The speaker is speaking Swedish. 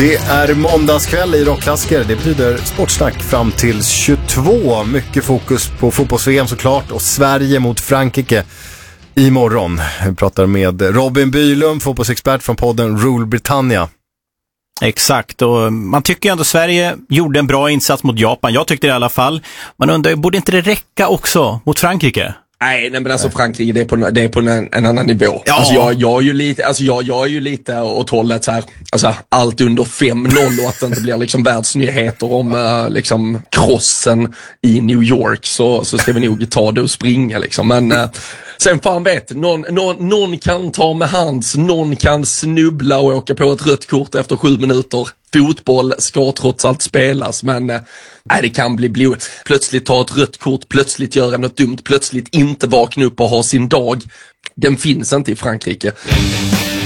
Det är måndagskväll i Rockklassiker. Det betyder sportsnack fram till 22. Mycket fokus på fotbolls-VM såklart och Sverige mot Frankrike imorgon. Vi pratar med Robin Bylund, fotbollsexpert från podden Rule Britannia. Exakt, och man tycker ju ändå Sverige gjorde en bra insats mot Japan. Jag tyckte det i alla fall. Man undrar, borde inte det räcka också mot Frankrike? Nej, men alltså Frankrike, det är på en annan nivå. Ja. Alltså jag är ju lite åt hållet så här, alltså allt under 5-0 och att det inte blir liksom världsnyheter om liksom krossen i New York, så ska vi nog ta det och springa liksom. Men sen fan vet, någon kan ta med hands, någon kan snubbla och åka på ett rött kort efter 7 minuter. Fotboll ska trots allt spelas, men det kan bli blod. Plötsligt ta ett rött kort, plötsligt göra något dumt, plötsligt inte vakna upp och ha sin dag. Den finns inte i Frankrike.